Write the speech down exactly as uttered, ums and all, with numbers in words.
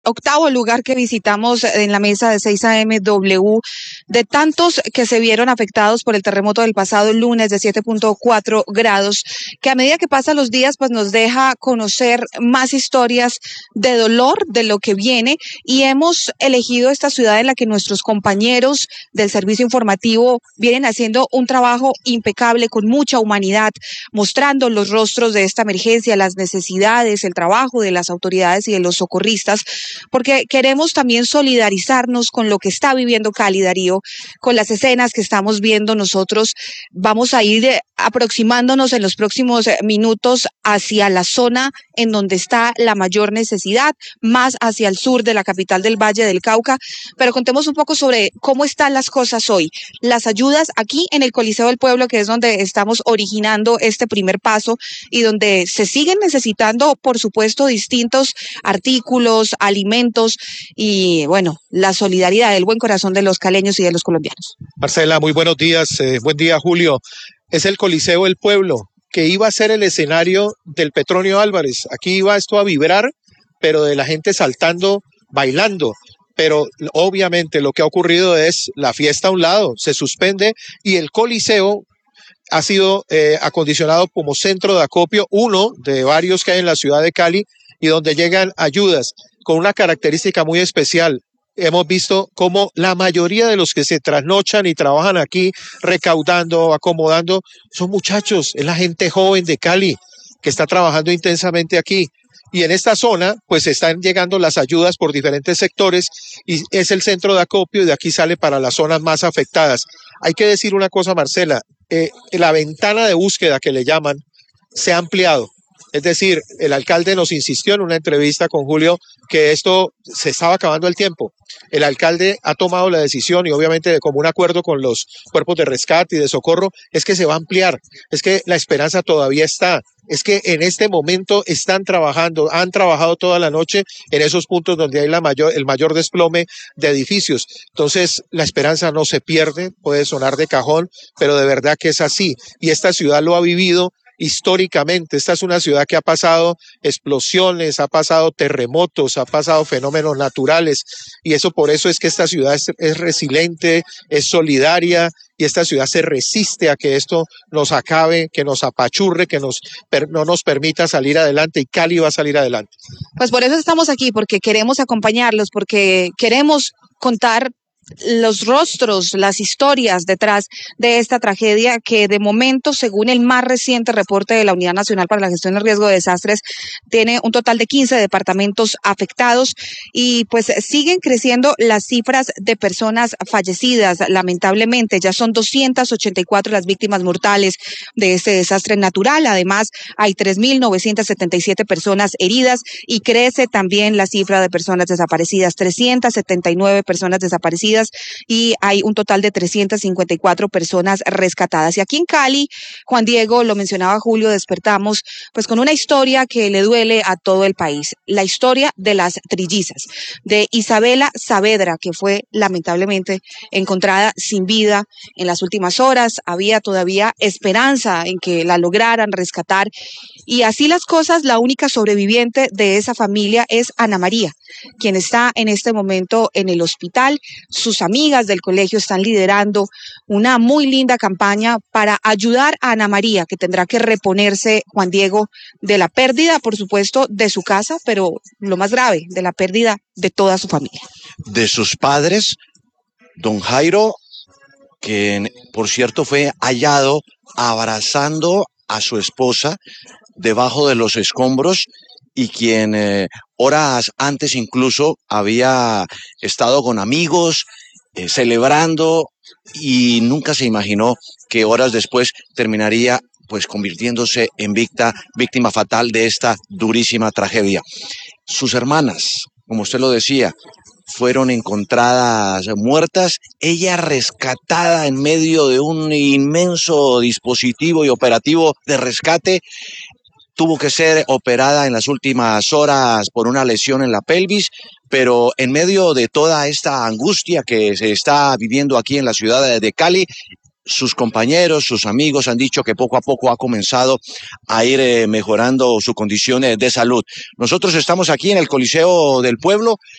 octavo lugar que visitamos en la mesa de seis A M W, de tantos que se vieron afectados por el terremoto del pasado lunes de siete punto cuatro grados, que a medida que pasan los días pues nos deja conocer más historias de dolor de lo que viene, y hemos elegido esta ciudad en la que nuestros compañeros del servicio informativo vienen haciendo un trabajo impecable con mucha humanidad, mostrando los rostros de esta emergencia, las necesidades, el trabajo de las autoridades y de los socorristas, porque queremos también solidarizarnos con lo que está viviendo Cali, Darío, con las escenas que estamos viendo nosotros. Vamos a ir eh, aproximándonos en los próximos eh, minutos hacia la zona en donde está la mayor necesidad, más hacia el sur de la capital del Valle del Cauca, pero contemos un poco sobre cómo están las cosas hoy. Las ayudas aquí en el Coliseo del Pueblo, que es donde estamos originando este primer paso y donde se siguen necesitando, por supuesto, distintos artículos, alimentos y, bueno, la solidaridad, el buen corazón de los caleños y de los colombianos. Marcela, muy buenos días. Eh, buen día, Julio. Es el Coliseo del Pueblo, que iba a ser el escenario del Petronio Álvarez. Aquí iba esto a vibrar, pero de la gente saltando, bailando. Pero obviamente lo que ha ocurrido es la fiesta a un lado, se suspende y el Coliseo ha sido eh, acondicionado como centro de acopio, uno de varios que hay en la ciudad de Cali, y donde llegan ayudas con una característica muy especial. Hemos visto cómo la mayoría de los que se trasnochan y trabajan aquí recaudando, acomodando, son muchachos, es la gente joven de Cali que está trabajando intensamente aquí. Y en esta zona, pues están llegando las ayudas por diferentes sectores y es el centro de acopio y de aquí sale para las zonas más afectadas. Hay que decir una cosa, Marcela, eh, la ventana de búsqueda que le llaman se ha ampliado. Es decir, el alcalde nos insistió en una entrevista con Julio que esto se estaba acabando el tiempo. El alcalde ha tomado la decisión y obviamente de común acuerdo con los cuerpos de rescate y de socorro es que se va a ampliar, es que la esperanza todavía está, es que en este momento están trabajando, han trabajado toda la noche en esos puntos donde hay la mayor, el mayor desplome de edificios. Entonces la esperanza no se pierde, puede sonar de cajón, pero de verdad que es así y esta ciudad lo ha vivido históricamente. Esta es una ciudad que ha pasado explosiones, ha pasado terremotos, ha pasado fenómenos naturales y eso por eso es que esta ciudad es, es resiliente, es solidaria y esta ciudad se resiste a que esto nos acabe, que nos apachurre, que nos, per, no nos permita salir adelante y Cali va a salir adelante. Pues por eso estamos aquí, porque queremos acompañarlos, porque queremos contar los rostros, las historias detrás de esta tragedia que de momento, según el más reciente reporte de la Unidad Nacional para la Gestión del Riesgo de Desastres, tiene un total de quince departamentos afectados y pues siguen creciendo las cifras de personas fallecidas. Lamentablemente ya son doscientas ochenta y cuatro las víctimas mortales de este desastre natural. Además, hay tres mil novecientas setenta y siete personas heridas y crece también la cifra de personas desaparecidas, trescientas setenta y nueve personas desaparecidas y hay un total de trescientas cincuenta y cuatro personas rescatadas. Y aquí en Cali, Juan Diego, lo mencionaba Julio, despertamos pues con una historia que le duele a todo el país, la historia de las trillizas, de Isabela Saavedra, que fue lamentablemente encontrada sin vida en las últimas horas. Había todavía esperanza en que la lograran rescatar y así las cosas, la única sobreviviente de esa familia es Ana María, quien está en este momento en el hospital. Sus amigas del colegio están liderando una muy linda campaña para ayudar a Ana María, que tendrá que reponerse, Juan Diego, de la pérdida, por supuesto, de su casa, pero lo más grave, de la pérdida de toda su familia. De sus padres, don Jairo, que por cierto fue hallado abrazando a su esposa debajo de los escombros y quien eh, horas antes incluso había estado con amigos eh, celebrando y nunca se imaginó que horas después terminaría pues convirtiéndose en víctima, víctima fatal de esta durísima tragedia. Sus hermanas, como usted lo decía, fueron encontradas muertas, ella rescatada en medio de un inmenso dispositivo y operativo de rescate. Tuvo que ser operada en las últimas horas por una lesión en la pelvis, pero en medio de toda esta angustia que se está viviendo aquí en la ciudad de Cali, sus compañeros, sus amigos han dicho que poco a poco ha comenzado a ir eh, mejorando su condición eh, de salud. Nosotros estamos aquí en el Coliseo del Pueblo